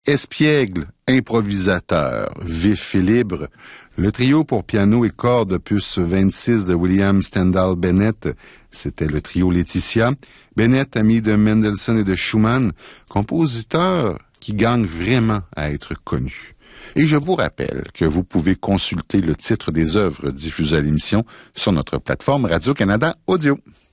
Espiègle, improvisateur, vif et libre. Le trio pour piano et cordes opus 26 de William Stendhal Bennett, c'était le trio Laetitia. Bennett, ami de Mendelssohn et de Schumann, compositeur qui gagne vraiment à être connu. Et je vous rappelle que vous pouvez consulter le titre des œuvres diffusées à l'émission sur notre plateforme Radio-Canada Audio.